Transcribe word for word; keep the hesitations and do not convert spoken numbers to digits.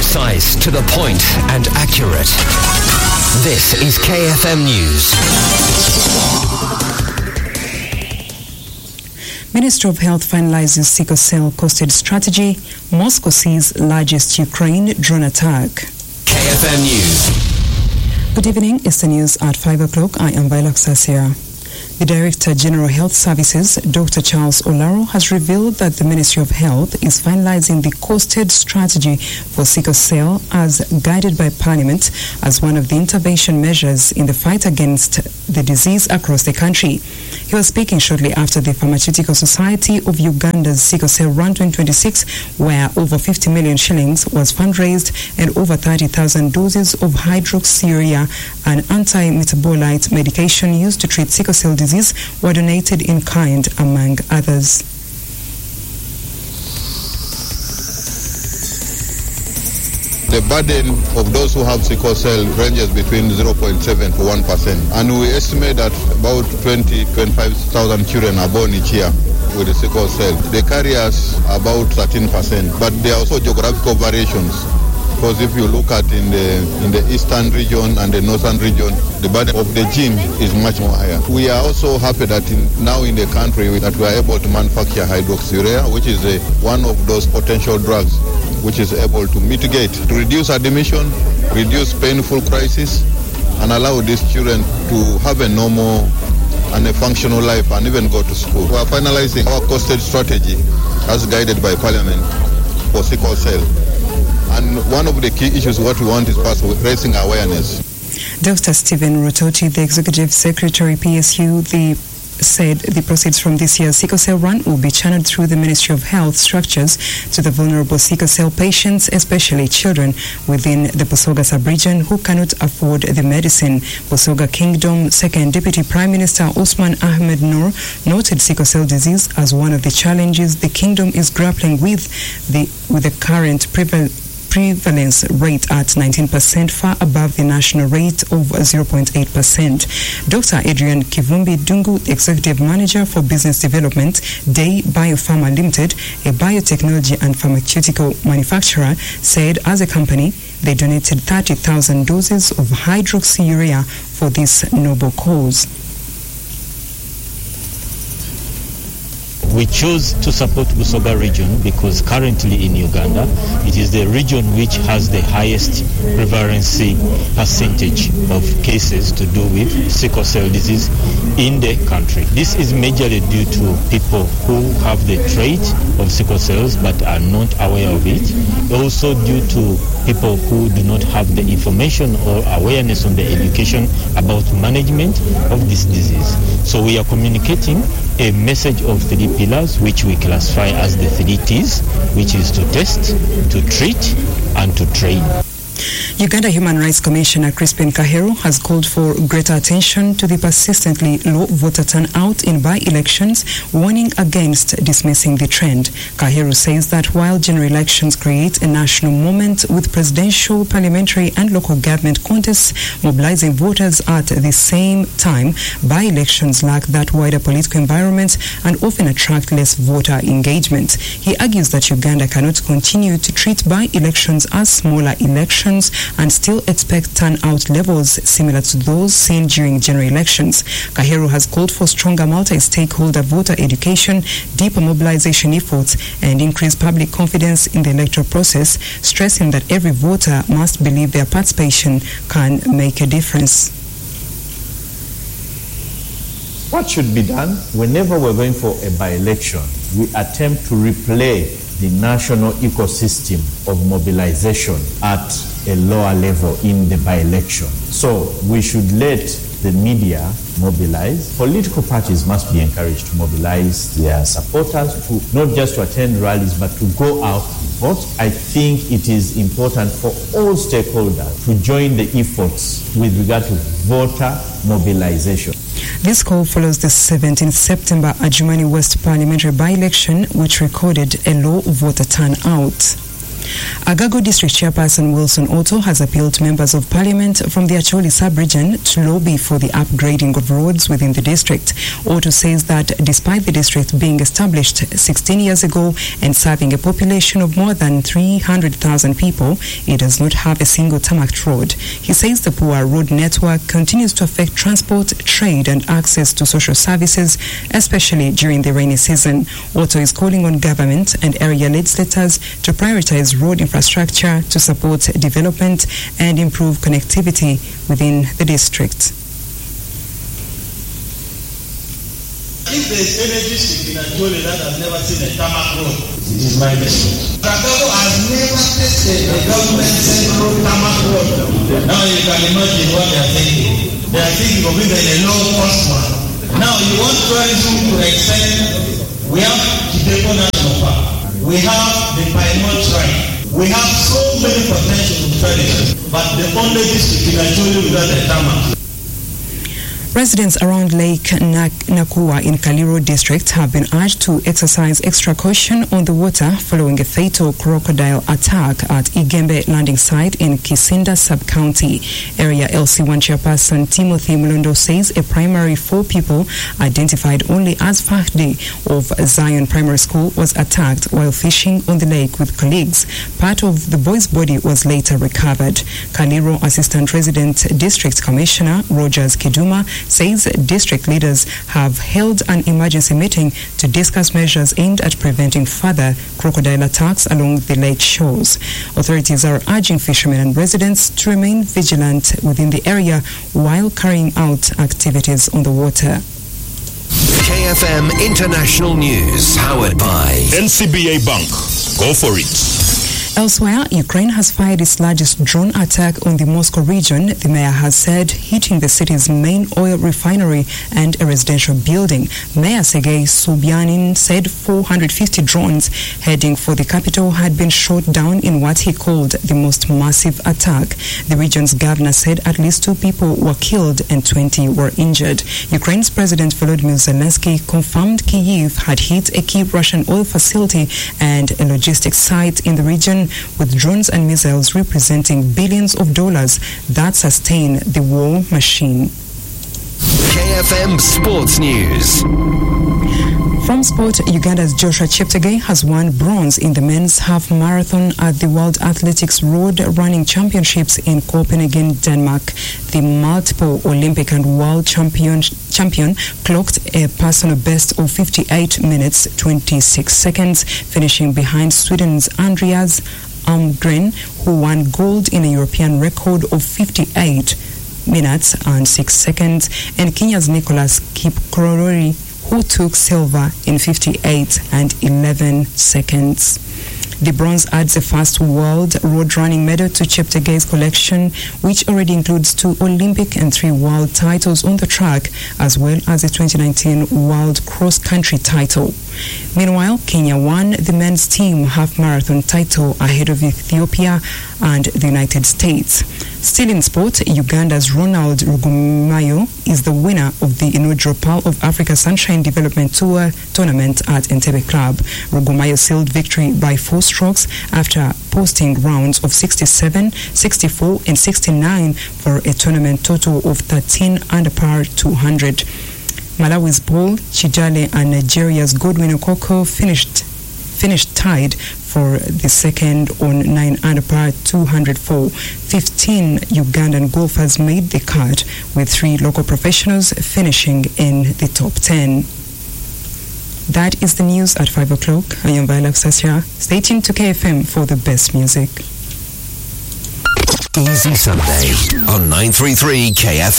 Precise, to the point, and accurate. This is K F M News. Ministry of Health finalizes sickle cell costed strategy. Moscow sees largest Ukraine drone attack. K F M News. Good evening. It's the news at five o'clock. I am Viola Sasia. The Director General Health Services, Doctor Charles Olaro, has revealed that the Ministry of Health is finalizing the costed strategy for sickle cell as guided by Parliament as one of the intervention measures in the fight against the disease across the country. He was speaking shortly after the Pharmaceutical Society of Uganda's Sickle Cell Run twenty twenty-six, where over fifty million shillings was fundraised and over thirty thousand doses of hydroxyurea, an anti-metabolite medication used to treat sickle cell disease, were donated in kind, among others. The burden of those who have sickle cell ranges between zero point seven to one percent. And we estimate that about twenty to twenty-five thousand children are born each year with the sickle cell. The carriers are about thirteen percent. But there are also geographical variations. Because if you look at in the in the eastern region and the northern region, the burden of the gene is much more higher. We are also happy that in, now in the country that we are able to manufacture hydroxyurea, which is a, one of those potential drugs which is able to mitigate, to reduce admission, reduce painful crisis, and allow these children to have a normal and a functional life and even go to school. We are finalizing our costed strategy as guided by Parliament for sickle cell. And one of the key issues what we want is first raising awareness. Doctor Stephen Rototi, the Executive Secretary, P S U, the said the proceeds from this year's sickle cell run will be channeled through the Ministry of Health structures to the vulnerable sickle cell patients, especially children within the Busoga sub-region who cannot afford the medicine. Busoga Kingdom Second Deputy Prime Minister Osman Ahmed Noor noted sickle cell disease as one of the challenges the kingdom is grappling with, the with the current prevalence prevalence rate at nineteen percent, far above the national rate of zero point eight percent. Doctor Adrian Kivumbi Dungu, Executive Manager for Business Development, Day Biopharma Limited, a biotechnology and pharmaceutical manufacturer, said as a company, they donated thirty thousand doses of hydroxyurea for this noble cause. We chose to support Busoga region because currently in Uganda, it is the region which has the highest prevalency percentage of cases to do with sickle cell disease in the country. This is majorly due to people who have the trait of sickle cells but are not aware of it. Also due to people who do not have the information or awareness on the education about management of this disease. So we are communicating a message of three pillars, which we classify as the three T's, which is to test, to treat, and to train. Uganda Human Rights Commissioner Crispin Kaheru has called for greater attention to the persistently low voter turnout in by-elections, warning against dismissing the trend. Kaheru says that while general elections create a national moment with presidential, parliamentary and local government contests mobilizing voters at the same time, by-elections lack that wider political environment and often attract less voter engagement. He argues that Uganda cannot continue to treat by-elections as smaller elections and still expect turnout levels similar to those seen during general elections. Kaheru has called for stronger multi-stakeholder voter education, deeper mobilization efforts, and increased public confidence in the electoral process, stressing that every voter must believe their participation can make a difference. What should be done? Whenever we're going for a by-election, we attempt to replay the national ecosystem of mobilization at a lower level in the by-election. So we should let the media mobilize. Political parties must be encouraged to mobilize their supporters, to not just to attend rallies, but to go out and vote. I think it is important for all stakeholders to join the efforts with regard to voter mobilization. This call follows the seventeenth September Adjumani West parliamentary by-election, which recorded a low voter turnout. Agago District Chairperson Wilson Otto has appealed to members of Parliament from the Acholi sub-region to lobby for the upgrading of roads within the district. Otto says that despite the district being established sixteen years ago and serving a population of more than three hundred thousand people, it does not have a single tarmac road. He says the poor road network continues to affect transport, trade and access to social services, especially during the rainy season. Otto is calling on government and area legislators to prioritize road infrastructure to support development and improve connectivity within the district. If there is any district in Acholi that has never seen a tarmac road, it is my district. Agago has never tested a government central tarmac road. Now you can imagine what they are thinking. They are thinking of even a low-cost one. Now you want tourism to extend. We have Kidepo National Park. We have the Pioneer Shrine. We have so many potential tourism, but the only district in Acholi without a tarmac. Residents around Lake Nakua in Kaliro district have been urged to exercise extra caution on the water following a fatal crocodile attack at Igembe landing site in Kisinda sub-county. Area L C one chairperson Timothy Mulondo says a primary four people identified only as Fahdi of Zion Primary School was attacked while fishing on the lake with colleagues. Part of the boy's body was later recovered. Kaliro Assistant Resident District Commissioner Rogers Kiduma says district leaders have held an emergency meeting to discuss measures aimed at preventing further crocodile attacks along the lake shores. Authorities are urging fishermen and residents to remain vigilant within the area while carrying out activities on the water. K F M International News, powered by N C B A Bank. Go for it. Elsewhere, Ukraine has fired its largest drone attack on the Moscow region, the mayor has said, hitting the city's main oil refinery and a residential building. Mayor Sergei Sobyanin said four hundred fifty drones heading for the capital had been shot down in what he called the most massive attack. The region's governor said at least two people were killed and twenty were injured. Ukraine's President Volodymyr Zelensky confirmed Kyiv had hit a key Russian oil facility and a logistics site in the region, with drones and missiles representing billions of dollars that sustain the war machine. K F M Sports News. From sport, Uganda's Joshua Cheptegei has won bronze in the men's half marathon at the World Athletics Road Running Championships in Copenhagen, Denmark. The multiple Olympic and world champion champion clocked a personal best of fifty-eight minutes twenty-six seconds, finishing behind Sweden's Andreas Almgren, who won gold in a European record of fifty-eight minutes and six seconds, and Kenya's Nicholas Kipkorir, who took silver in fifty-eight and eleven seconds. The bronze adds a first world road running medal to Cheptegei's collection, which already includes two Olympic and three world titles on the track, as well as a twenty nineteen World Cross Country title. Meanwhile, Kenya won the men's team half marathon title ahead of Ethiopia and the United States. Still in sport, Uganda's Ronald Rugumayo is the winner of the inaugural Pearl of Africa Sunshine Development Tour tournament at Entebbe Club. Rugumayo sealed victory by four strokes after posting rounds of sixty-seven, sixty-four and sixty-nine for a tournament total of thirteen under par two hundred. Malawi's Paul Chijale and Nigeria's Godwin Okoko finished finished tied for the second on nine under par two hundred four. fifteen Ugandan golfers made the cut, with three local professionals finishing in the top ten. That is the news at five o'clock. I am Viola Sasha. Stay tuned to K F M for the best music. Easy Sunday on nine three three K F M.